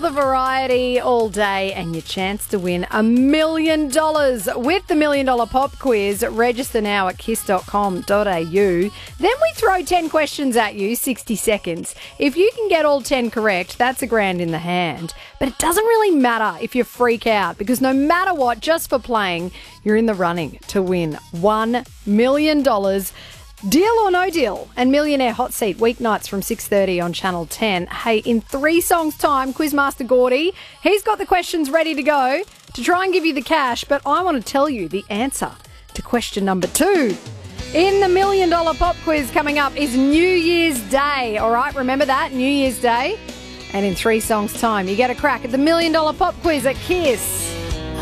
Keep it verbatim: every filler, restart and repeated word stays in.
the variety all day and your chance to win a million dollars with the Million Dollar Pop Quiz. Register now at kiss dot com dot a u. Then we throw ten questions at you, sixty seconds. If you can get all ten correct, that's a grand in the hand. But it doesn't really matter if you freak out, because no matter what, just for playing, you're in the running to win one million dollars. Deal or no deal, and Millionaire Hot Seat weeknights from six thirty on Channel ten. Hey, in three songs' time, Quizmaster Gordy, he's got the questions ready to go to try and give you the cash, but I want to tell you the answer to question number two. In the Million Dollar Pop Quiz coming up is New Year's Day, all right? Remember that, New Year's Day? And in three songs' time, you get a crack at the Million Dollar Pop Quiz at Kiss.